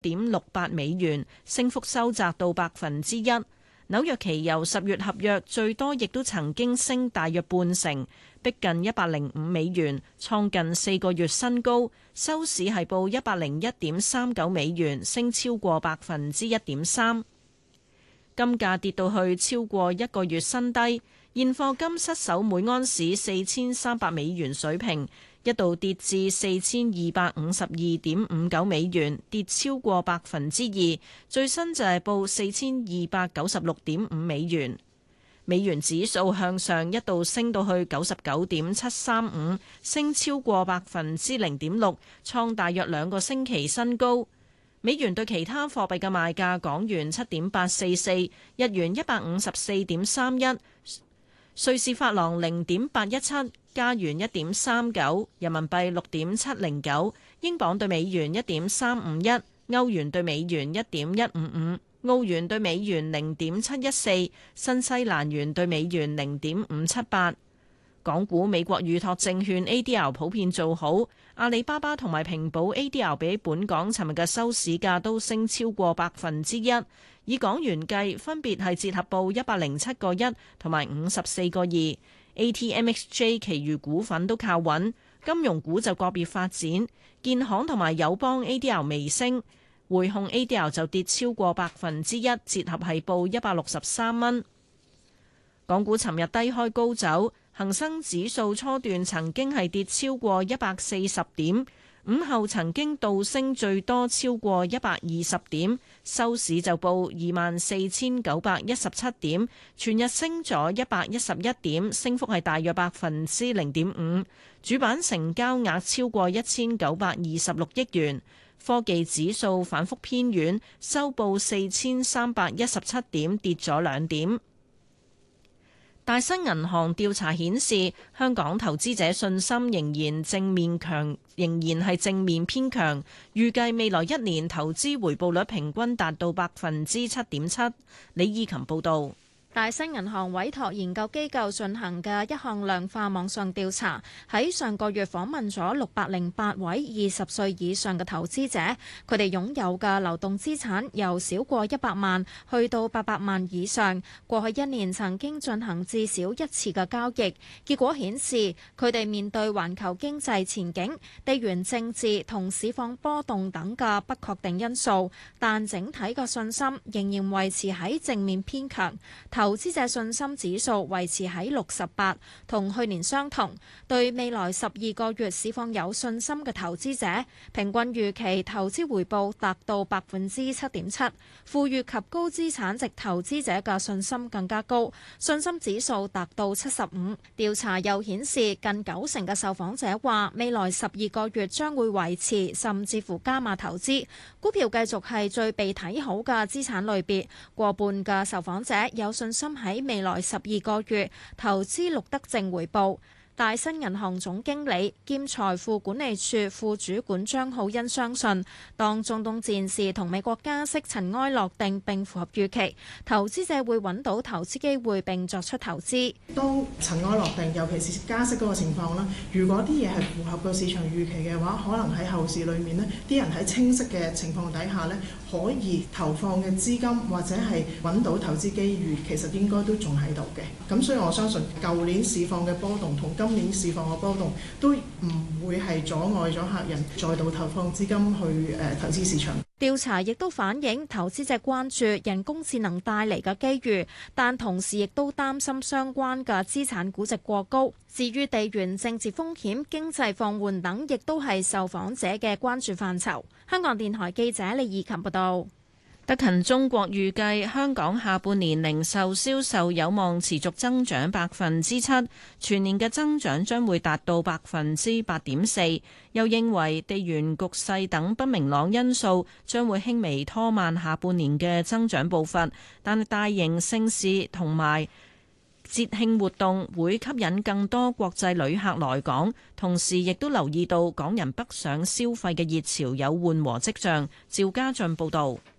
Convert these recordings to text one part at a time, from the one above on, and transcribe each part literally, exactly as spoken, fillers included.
點六八美元，升幅收窄到百分之一。紐約期油十月合約最多亦都曾經升大約半成，逼近一百零五美元，創近四個月新高。收市係報一百零一點三九美元，升超過百分之一點三。金價跌到去超過一個月新低，現貨金失守每安士四千三百美元水平，一度跌至四千二百五十二點五九美元，跌超過百分之二。最新就係報四千二百九十六點五美元。美元指數向上一度升到去九十九點七三五，升超過百分之零點六，創大約兩個星期新高。美元對其他貨幣嘅賣價：港元七點八四四，日元一百五十四點三一，瑞士法郎零點八一七，加元一點三九，人民幣六點七零九，英鎊對美元一點三五一，歐元對美元一點一五五，澳元對美元零點七一四，新西蘭元對美元零點五七八。港股美國預託證券 A D R 普遍做好，阿里巴巴同埋平保 A D R 比本港尋日嘅收市價都升超過百分之一，以港元計分別係折合報一百零七個一同埋五十四個二。A T M X J 其餘股份都靠穩，金融股就個別發展，建行同埋友邦 A D R 微升，匯控 A D R 就跌超過百分之一，折合係報一百六十三蚊。港股尋日低開高走。恒生指數初段曾經係跌超過一百四十點，午後曾經倒升最多超過一百二十點，收市就報二萬四千九百一十七點，全日升咗一百一十一點，升幅係大約百分之零點五。主板成交額超過一千九百二十六億元。科技指數反覆偏軟，收報四千三百一十七點，跌咗兩點。大新銀行調查顯示，香港投資者信心仍然正面強，仍然係正面偏強。預計未來一年投資回報率平均達到百分之七點七。李義琴報導。 大新銀行委託研究機構進行嘅一項量化網上調查，喺上個月訪問咗六百零八位二十歲以上嘅投資者，佢哋擁有嘅流動資產由少過一百萬去到八百萬以上。過去一年曾經進行至少一次嘅交易，結果顯示佢哋面對環球經濟前景、地緣政治同市況波動等嘅不確定因素，但整體嘅信心仍然維持喺正面偏強。投資者信心指數維持喺六十八，同去年相同。對未來十二個月市況有信心嘅投資者，平均預期投資回報達到百分之七點七。富裕及高資產值投資者嘅信心更加高，信心指數達到七十五。調查又顯示，近九成嘅受訪者話，未來十二個月將會維持甚至乎加碼投資。股票繼續係最被睇好嘅資產類別，過半嘅受訪者有信心喺未來十二個月投資錄得正回報。大新銀行總經理兼財富管理處副主管張浩欣相信，當中東戰事同美國加息塵埃落定並符合預期，投資者會揾到投資機會並作出投資。 當塵埃落定，尤其是加息嗰個情況啦，如果啲嘢係符合個市場預期嘅話，可能喺後市裏面呢，啲人喺清晰嘅情況底下呢，可以投放嘅資金或者係揾到投資機遇，其實應該都仲喺度嘅。咁所以我相信舊年市況嘅波動同今年市況嘅波動都唔會係阻礙咗客人再度投放資金去誒投資市場。 調查亦都反映投資者關注人工智能帶嚟嘅機遇，但同時亦都擔心相關嘅資產估值過高。至於地緣政治風險、經濟放緩等，亦都係受訪者嘅關注範疇。香港電台記者李義琴報道。 德勤中國預計香港下半年零售銷售有望持續增長百分之七，全年嘅增長將會達到百分之八點四。又認為地緣局勢等不明朗因素將會輕微拖慢下半年嘅增長步伐，但係大型盛事同埋節慶活動會吸引更多國際旅客來港，同時亦都留意到港人北上消費嘅熱潮有緩和跡象。趙家俊報導。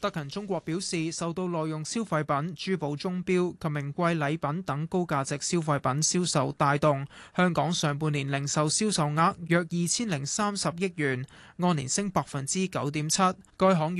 德勤中國表示，受到耐用消費品、珠寶鐘錶及名貴禮品等高價值消費品銷售帶動，香港上半年零售銷售額約二千零三十億元，按年升百分之九點七。該行